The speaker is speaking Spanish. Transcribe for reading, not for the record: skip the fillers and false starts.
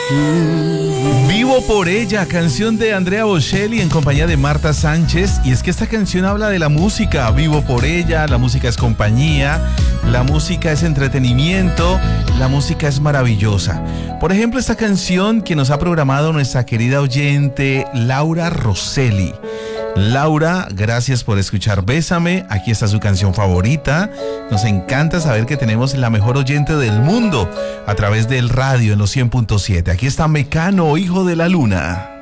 Vivo por ella, canción de Andrea Bocelli en compañía de Marta Sánchez. Y es que esta canción habla de la música. Vivo por ella, la música es compañía, la música es entretenimiento, la música es maravillosa. Por ejemplo, esta canción que nos ha programado nuestra querida oyente Laura Rosselli. Laura, gracias por escuchar Bésame. Aquí está su canción favorita. Nos encanta saber que tenemos la mejor oyente del mundo a través del radio en los 100.7. Aquí está Mecano, hijo de la luna.